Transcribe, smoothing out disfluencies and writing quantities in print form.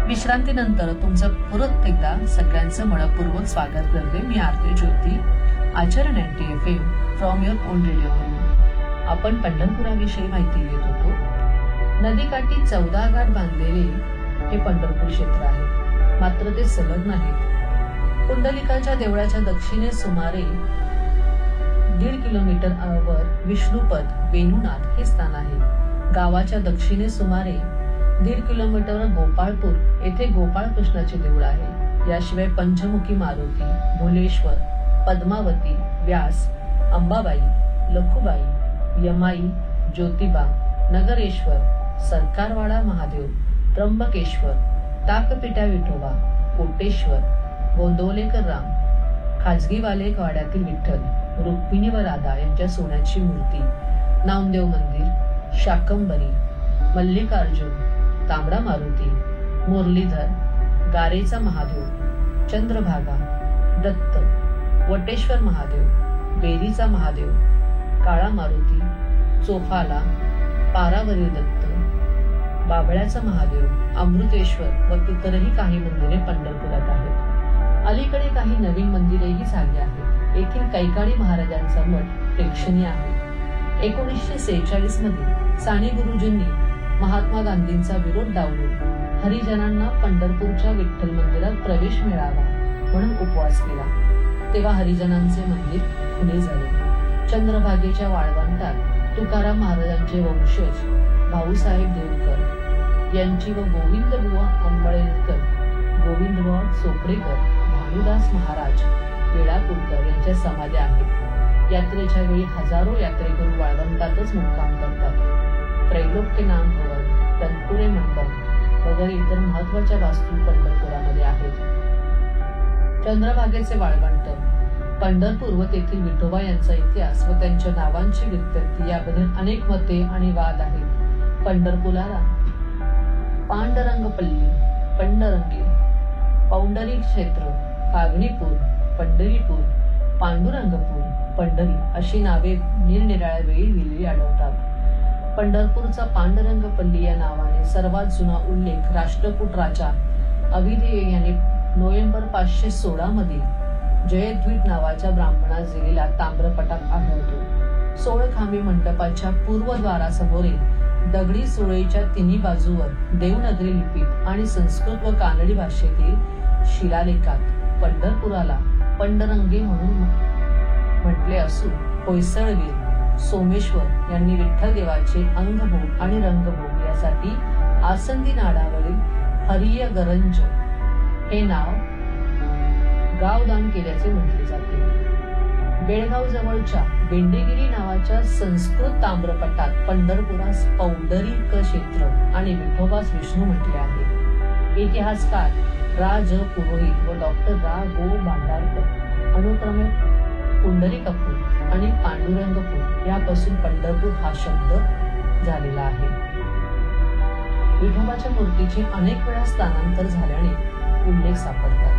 विश्रांतीनंतर तुमचं परत एकदा सगळ्यांचं मनपूर्वक स्वागत करते. मी आरती ज्योती, आचरण NTFM from your on radio. आपण पंढरपुराविषयी माहिती घेत होतो. नदीकाठी 14 घाट बांधलेले हे पंढरपूर क्षेत्र आहे, मात्र ते सलग नाहीत. कुंडलिकाच्या देवळाच्या दक्षिणेस सुमारे 1.5 किलोमीटरवर विष्णुपद वेणुनाथ हे स्थान आहे. गावाच्या दक्षिणेस सुमारे 1.5 किलोमीटरवर गोपाळपूर येथे गोपाळ कृष्णाचे देऊळ आहे. याशिवाय पंचमुखी मारुती, भोलेश्वर, पद्मावती, व्यास, अंबाबाई, लखुबाई, यमाई, ज्योतिबा, नगरेश्वर, सरकारवाडा महादेव, त्र्यंबकेश्वर, ताकपिटा विठोबा, कोटेश्वर, गोंदवलेकर राम, खाजगीवाले वाड्यातील विठ्ठल, रुक्मिणी व राधा यांच्या सोन्याची मूर्ती, नामदेव मंदिर, शाकंबरी, मल्लिकार्जुन, तांबडा मारुती, मुरलीधर, गारेचा महादेव, चंद्रभागा, दत्त, वटेश्वर महादेव, बेरीचा महादेव, काळा मारुती, चोफाला, पारावरील दत्त, बाबळ्याचा महादेव, अमृतेश्वर व इतरही काही मंदिरे पंढरपुरात आहेत. अलीकडे काही नवीन मंदिरेही झाली आहेत. येथील कैकाडी महाराजांचा मठ प्रेक्षणीय आहे. 1946 मध्ये साने गुरुजींनी महात्मा गांधींचा विरोध डावलून हरिजनांना पंढरपूरच्या विठ्ठल मंदिरात प्रवेश मिळावा म्हणून उपवास केला. तेव्हा हरिजनांचे मंदिर खुले झाले. चंद्रभागेच्या वाळवंटात तुकाराम महाराजांचे वंशज भाऊसाहेब देवकर यांची व गोविंदबुवा अंबळेकर, गोविंदबुवा चोपडेकर, भानुदास महाराज वेळापूरकर यांच्या समाध्या आहेत. यात्रेच्या वेळी हजारो यात्रेकरू वाळवंटातच मुक्काम करतात. त्रैलोक्यनाथ भवन, तनपुरे मंडप वगैरे इतर महत्वाच्या वास्तू पंढरपुरामध्ये आहेत. चंद्रभागेचे वाळवंट, पंढरपूर व तेथील विठोबा यांचा इतिहास व त्यांच्या नावांची व्युत्पत्ती याबद्दल अनेक मते आणि वाद आहेत. पंढरपुराला पांडरंगपल्ली, पंडरंगी, पौंडरी क्षेत्र, कागणीपूर, पंढरीपूर, पांडुरंगपूर, पंढरी अशी नावे निरनिराळ्या वेळी दिलेली आढळतात. पंढरपूरचा पांडुरंगपल्ली या नावाने सर्वात जुना उल्लेख राष्ट्रकूट राजा अविधेय याने नोव्हेंबर 516 मध्ये जयद्वीप नावाच्या ब्राह्मणास दिलेल्या ताम्रपटात आढळतो. 16 खांबी मंडपाच्या पूर्वद्वारासमोरील दगडी सुळेच्या तिन्ही बाजूवर देवनागरी लिपीत आणि संस्कृत व कानडी भाषेतील शिलालेखात पंढरपुराला पंडरंगे म्हणून म्हटले असून होयसळवीर सोमेश्वर यांनी विठ्ठल देवाचे अंगभोग आणि रंगभोग यासाठी आसंदी नाडावरील हरिय गरंज हे नाव गावदान केल्याचे म्हटले जाते. बेळगाव जवळच्या बेंडेगिरी नावाच्या संस्कृत ताम्रपटात पंढरपुरास पौंडरीक क्षेत्र आणि विठोबास विष्णू म्हटले आहे. इतिहासकार रा ज पुरोहित व डॉक्टर रा गो भांडारकर अनुक्रमे पुंडरीकपूर आणि पांडुरंगपूर यापासून पंढरपूर हा शब्द झालेला आहे. विठोबाच्या मूर्तीचे अनेक वेळा स्थानांतर झाल्याने उल्लेख सापडतात.